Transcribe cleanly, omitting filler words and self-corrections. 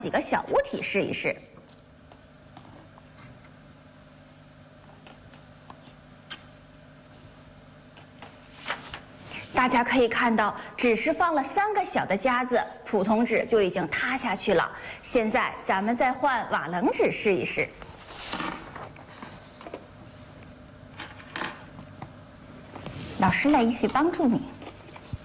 几个小物体试一试。大家可以看到，只是放了3个小的夹子，普通纸就已经塌下去了。现在咱们再换瓦楞纸试一试。老师来一起帮助你。